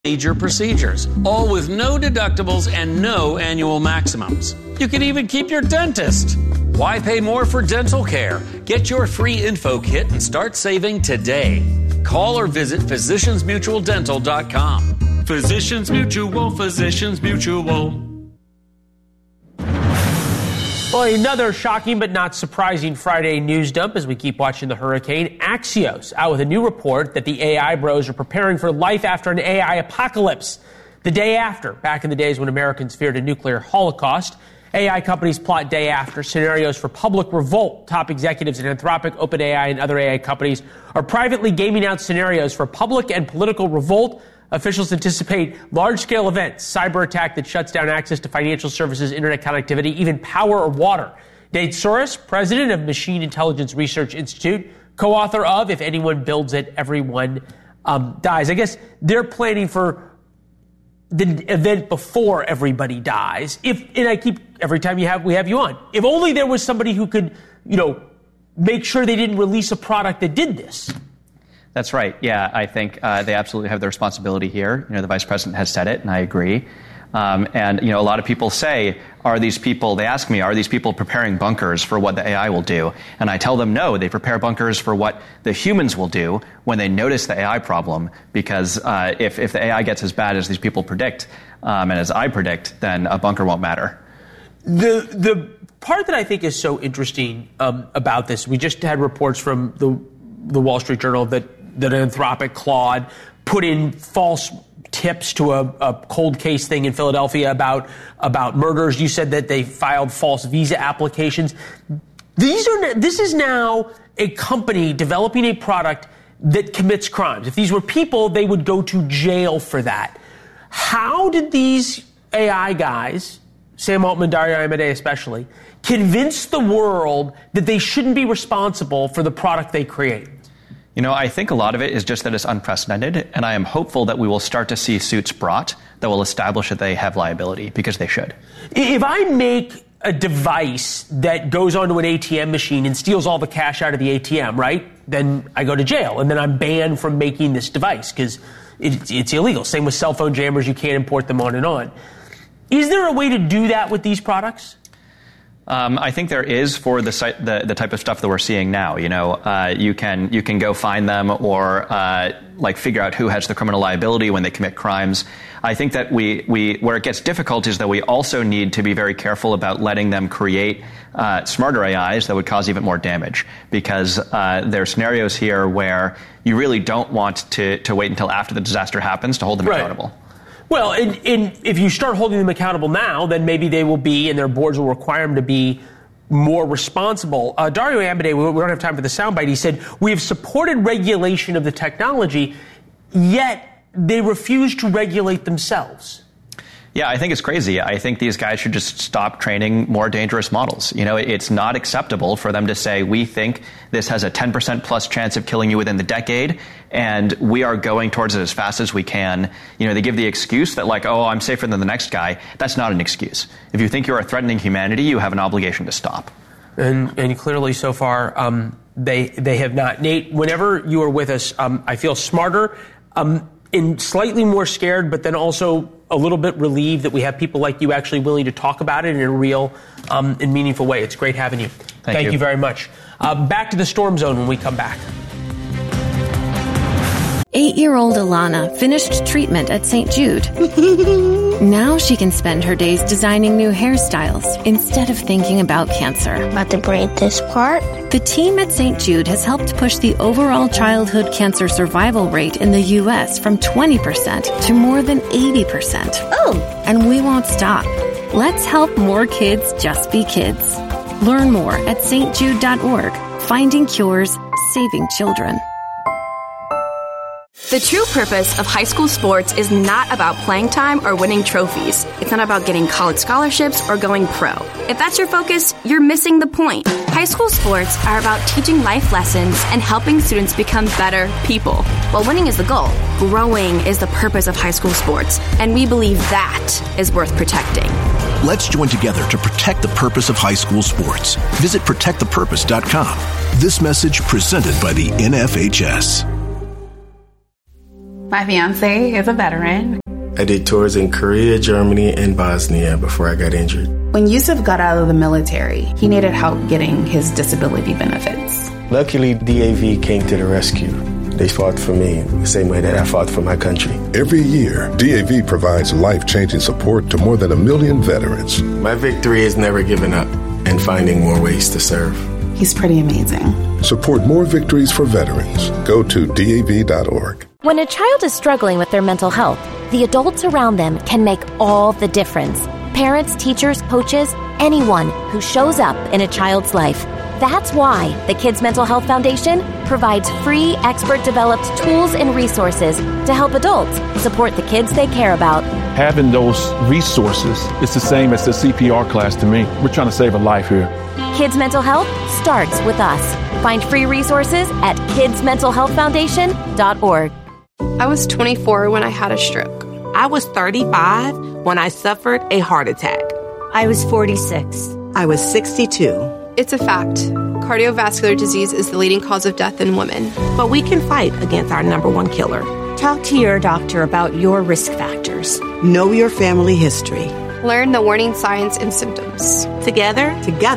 major procedures, all with no deductibles and no annual maximums. You can even keep your dentist. Why pay more for dental care? Get your free info kit and start saving today. Call or visit physiciansmutualdental.com. Physicians Mutual, Physicians Mutual. Well, another shocking but not surprising Friday news dump as we keep watching the hurricane. Axios out with a new report that the AI bros are preparing for life after an AI apocalypse. The day after, back in the days when Americans feared a nuclear holocaust, AI companies plot day after scenarios for public revolt. Top executives at Anthropic, OpenAI, and other AI companies are privately gaming out scenarios for public and political revolt. Officials anticipate large-scale events, cyber attack that shuts down access to financial services, internet connectivity, even power or water. Nate Soros, president of Machine Intelligence Research Institute, co-author of If Anyone Builds It, Everyone Dies. I guess they're planning for the event before everybody dies. Every time we have you on, if only there was somebody who could, make sure they didn't release a product that did this. That's right. Yeah, I think they absolutely have the responsibility here. The vice president has said it, and I agree. And a lot of people say, they ask me, are these people preparing bunkers for what the AI will do? And I tell them, no, they prepare bunkers for what the humans will do when they notice the AI problem. Because if the AI gets as bad as these people predict, and as I predict, then a bunker won't matter. The part that I think is so interesting about this, we just had reports from the Wall Street Journal that Anthropic, Claude, put in false tips to a cold case thing in Philadelphia about murders. You said that they filed false visa applications. This is now a company developing a product that commits crimes. If these were people, they would go to jail for that. How did these AI guys, Sam Altman, Dario Amodei especially, convince the world that they shouldn't be responsible for the product they create? I think a lot of it is just that it's unprecedented, and I am hopeful that we will start to see suits brought that will establish that they have liability, because they should. If I make a device that goes onto an ATM machine and steals all the cash out of the ATM, right, then I go to jail, and then I'm banned from making this device because it's illegal. Same with cell phone jammers. You can't import them on and on. Is there a way to do that with these products? I think there is for the type of stuff that we're seeing now. You can go find them or figure out who has the criminal liability when they commit crimes. I think that we where it gets difficult is that we also need to be very careful about letting them create smarter AIs that would cause even more damage, because there are scenarios here where you really don't want to wait until after the disaster happens to hold them accountable. Well, if you start holding them accountable now, then maybe they will be, and their boards will require them to be more responsible. Dario Amodei, we don't have time for the soundbite, he said, we have supported regulation of the technology, yet they refuse to regulate themselves. Yeah, I think it's crazy. I think these guys should just stop training more dangerous models. It's not acceptable for them to say, we think this has a 10% plus chance of killing you within the decade, and we are going towards it as fast as we can. They give the excuse that I'm safer than the next guy. That's not an excuse. If you think you are threatening humanity, you have an obligation to stop. And clearly so far, they have not. Nate, whenever you are with us, I feel smarter, and slightly more scared, but then also a little bit relieved that we have people like you actually willing to talk about it in a real and meaningful way. It's great having you. Thank you very much. Back to the Storm Zone when we come back. 8-year-old Alana finished treatment at St. Jude. Now she can spend her days designing new hairstyles instead of thinking about cancer. About to braid this part? The team at St. Jude has helped push the overall childhood cancer survival rate in the U.S. from 20% to more than 80%. Oh! And we won't stop. Let's help more kids just be kids. Learn more at stjude.org. Finding cures, saving children. The true purpose of high school sports is not about playing time or winning trophies. It's not about getting college scholarships or going pro. If that's your focus, you're missing the point. High school sports are about teaching life lessons and helping students become better people. While winning is the goal, growing is the purpose of high school sports, and we believe that is worth protecting. Let's join together to protect the purpose of high school sports. Visit protectthepurpose.com. This message presented by the NFHS. My fiance is a veteran. I did tours in Korea, Germany, and Bosnia before I got injured. When Yusuf got out of the military, he needed help getting his disability benefits. Luckily, DAV came to the rescue. They fought for me the same way that I fought for my country. Every year, DAV provides life-changing support to more than 1 million veterans. My victory is never giving up and finding more ways to serve. He's pretty amazing. Support more victories for veterans. Go to DAV.org. When a child is struggling with their mental health, the adults around them can make all the difference. Parents, teachers, coaches, anyone who shows up in a child's life. That's why the Kids Mental Health Foundation provides free, expert-developed tools and resources to help adults support the kids they care about. Having those resources is the same as the CPR class to me. We're trying to save a life here. Kids Mental Health starts with us. Find free resources at kidsmentalhealthfoundation.org. I was 24 when I had a stroke. I was 35 when I suffered a heart attack. I was 46. I was 62. It's a fact. Cardiovascular disease is the leading cause of death in women. But we can fight against our #1 killer. Talk to your doctor about your risk factors. Know your family history. Learn the warning signs and symptoms. Together,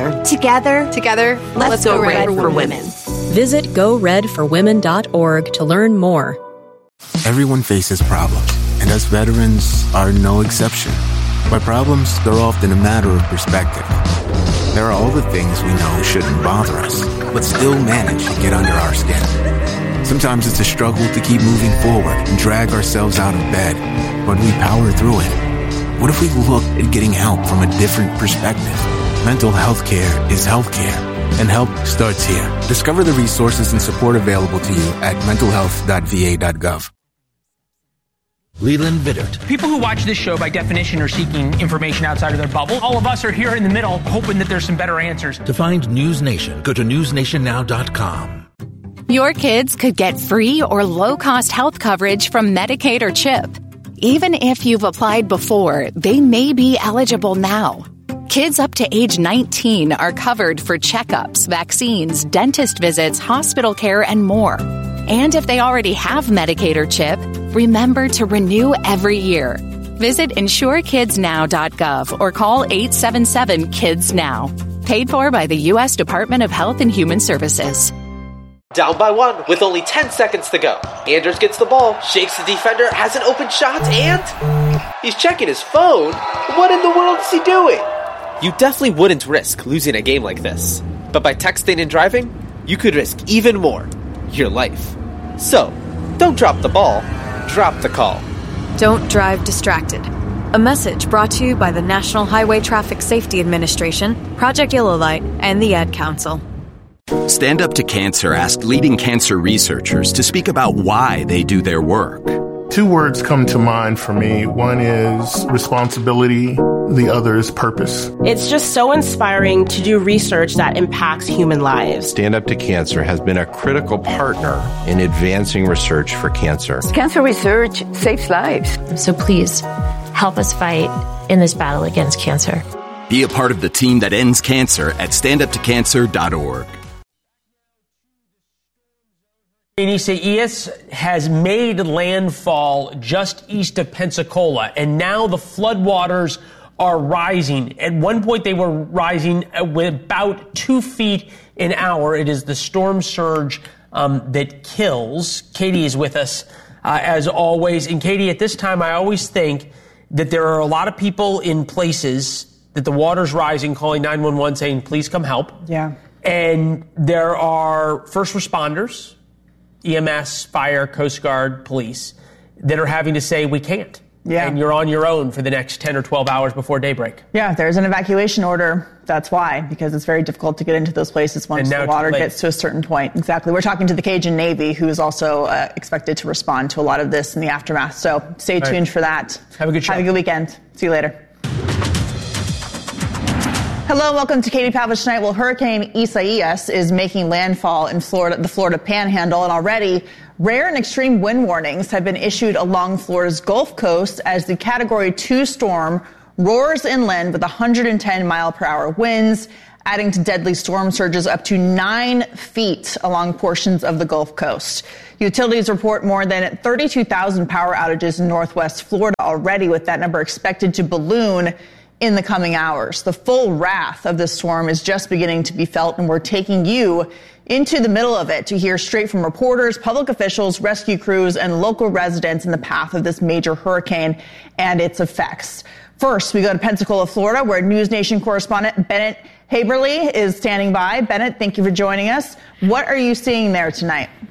let's go Red for Women. Visit GoRedForWomen.org to learn more. Everyone faces problems, and us veterans are no exception. By problems, they're often a matter of perspective. There are all the things we know shouldn't bother us, but still manage to get under our skin. Sometimes it's a struggle to keep moving forward and drag ourselves out of bed, but we power through it. What if we looked at getting help from a different perspective? Mental health care is healthcare, and help starts here. Discover the resources and support available to you at mentalhealth.va.gov. Leland Biddert. People who watch this show, by definition, are seeking information outside of their bubble. All of us are here in the middle, hoping that there's some better answers. To find News Nation, go to newsnationnow.com. Your kids could get free or low-cost health coverage from Medicaid or CHIP. Even if you've applied before, they may be eligible now. Kids up to age 19 are covered for checkups, vaccines, dentist visits, hospital care, and more. And if they already have Medicaid or CHIP, remember to renew every year. Visit insurekidsnow.gov or call 877-KIDS-NOW. Paid for by the U.S. Department of Health and Human Services. Down by 1 with only 10 seconds to go. Anders gets the ball, shakes the defender, has an open shot, and he's checking his phone. What in the world is he doing? You definitely wouldn't risk losing a game like this. But by texting and driving, you could risk even more. Your life. So, don't drop the ball, drop the call. Don't drive distracted. A message brought to you by the National Highway Traffic Safety Administration, Project Yellow Light, and the Ad Council. Stand Up to Cancer asked leading cancer researchers to speak about why they do their work. 2 words come to mind for me. One is responsibility. The other is purpose. It's just so inspiring to do research that impacts human lives. Stand Up to Cancer has been a critical partner in advancing research for cancer. Cancer research saves lives. So please, help us fight in this battle against cancer. Be a part of the team that ends cancer at standuptocancer.org. Isaias has made landfall just east of Pensacola, and now the floodwaters are rising. At one point, they were rising with about 2 feet an hour. It is the storm surge that kills. Katie is with us, as always. And Katie, at this time, I always think that there are a lot of people in places that the water's rising, calling 911, saying, please come help. Yeah. And there are first responders, EMS, fire, Coast Guard, police, that are having to say, we can't. Yeah. And you're on your own for the next 10 or 12 hours before daybreak. Yeah, there's an evacuation order. That's why, because it's very difficult to get into those places once the water gets to a certain point. Exactly. We're talking to the Cajun Navy, who is also expected to respond to a lot of this in the aftermath. So stay tuned for that. Have a good show. Have a good weekend. See you later. Hello, welcome to Katie Pavlich Tonight. Well, Hurricane Isaias is making landfall in Florida, the Florida Panhandle, and already rare and extreme wind warnings have been issued along Florida's Gulf Coast as the Category 2 storm roars inland with 110-mile-per-hour winds. adding to deadly storm surges up to 9 feet along portions of the Gulf Coast. Utilities report more than 32,000 power outages in Northwest Florida already, with that number expected to balloon in the coming hours. The full wrath of this storm is just beginning to be felt, and we're taking you into the middle of it to hear straight from reporters, public officials, rescue crews, and local residents in the path of this major hurricane and its effects. First, we go to Pensacola, Florida, where News Nation correspondent Bennett Haberly is standing by. Bennett, thank you for joining us. What are you seeing there tonight?